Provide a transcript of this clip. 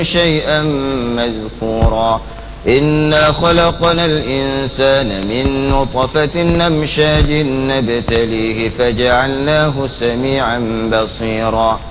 شيئا مذكورا إنا خلقنا الإنسان من نطفة أمشاج نبتليه فجعلناه سميعا بصيرا